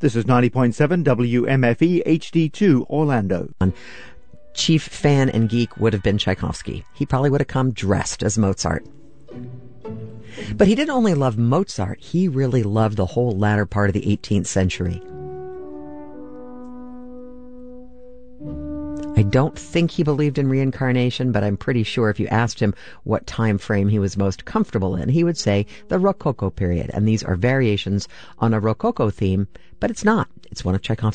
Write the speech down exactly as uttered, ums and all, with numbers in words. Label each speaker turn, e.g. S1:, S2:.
S1: This is ninety point seven W M F E H D two Orlando.
S2: Chief fan and geek would have been Tchaikovsky. He probably would have come dressed as Mozart. But he didn't only love Mozart, he really loved the whole latter part of the eighteenth century. I don't think he believed in reincarnation, but I'm pretty sure if you asked him what time frame he was most comfortable in, he would say the Rococo period. And these are variations on a Rococo theme, but it's not. It's one of Tchaikovsky's